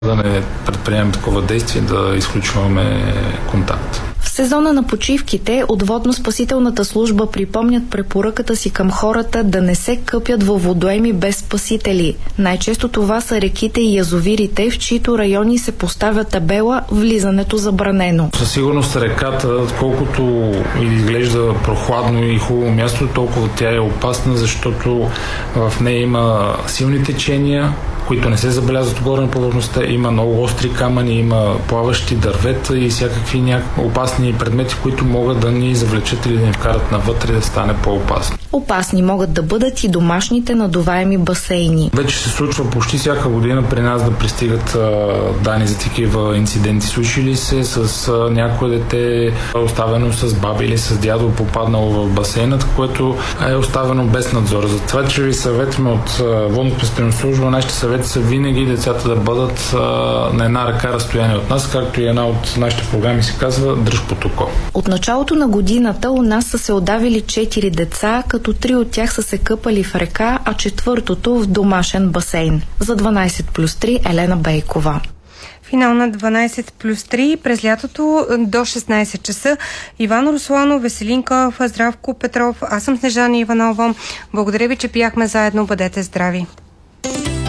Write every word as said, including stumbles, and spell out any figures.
да не предприемем такова действие, да изключваме контакт. В сезона на почивките от водно-спасителната служба припомнят препоръката си към хората да не се къпят във водоеми без спасители. Най-често това са реките и язовирите, в чието райони се поставя табела «Влизането забранено». Със сигурност реката, колкото изглежда прохладно и хубаво място, толкова тя е опасна, защото в нея има силни течения, които не се забелязват горе на повърхността. Има много остри камъни, има плаващи дървета и всякакви някакви опасни предмети, които могат да ни завлечат или да ни вкарат навътре, да стане по-опасно. Опасни могат да бъдат и домашните надуваеми басейни. Вече се случва почти всяка година при нас да пристигат а, данни за такива инциденти. Случили се с а, някое дете, оставено с баба или с дядо, попаднало в басейнът, което е оставено без надзор. Затова, че ви съветваме от водно-спасителна служба, нашите съвети са винаги децата да бъдат а, на една ръка разстояние от нас, както и една от нашите програми се казва "Дръж под око". От началото на годината у нас са се удавили четири деца, като три от тях са се къпали в река, а четвъртото в домашен басейн. За дванайсет плюс три Елена Бейкова. Финал на дванайсет плюс три през лятото до шестнайсет часа. Иван Русланов, Веселинка, Здравко Петров, аз съм Снежана Иванова. Благодаря ви, че пияхме заедно. Бъдете здрави!